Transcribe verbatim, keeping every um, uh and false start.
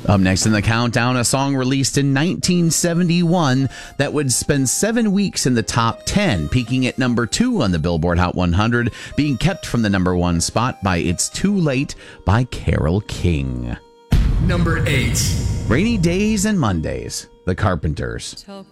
Up next in the countdown, a song released in nineteen seventy-one that would spend seven weeks in the top ten, peaking at number two on the Billboard Hot one hundred, being kept from the number one spot by It's Too Late by Carole King. Number eight. Rainy Days and Mondays, The Carpenters.